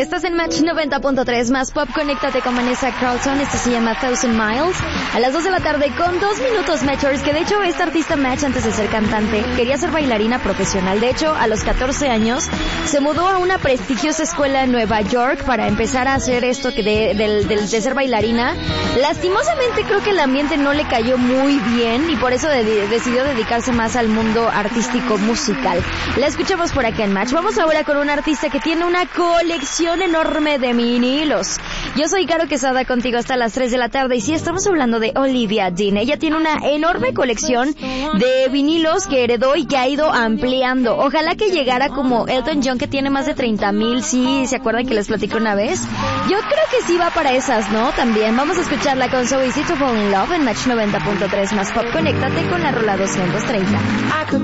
Estás en Match 90.3 más pop. Conéctate con Vanessa Carlton. Esto se llama Thousand Miles. A las 2 de la tarde con 2 minutos, Matchers. Que de hecho esta artista Match, antes de ser cantante, quería ser bailarina profesional. De hecho, a los 14 años se mudó a una prestigiosa escuela en Nueva York para empezar a hacer esto que de ser bailarina. Lastimosamente creo que el ambiente no le cayó muy bien y por eso decidió dedicarse más al mundo artístico musical. La escuchamos por acá en Match. Vamos ahora con una artista que tiene una colección enorme de vinilos. Yo soy Caro Quesada, contigo hasta las 3 de la tarde. Y sí, estamos hablando de Olivia Dean. Ella tiene una enorme colección de vinilos que heredó y que ha ido ampliando. Ojalá que llegara como Elton John, que tiene más de 30,000. Sí, ¿se acuerdan que les platicé una vez? Yo creo que sí va para esas, ¿no? También vamos a escucharla con So Easy to Fall in Love en Match 90.3 más pop. Conéctate con la rola 230.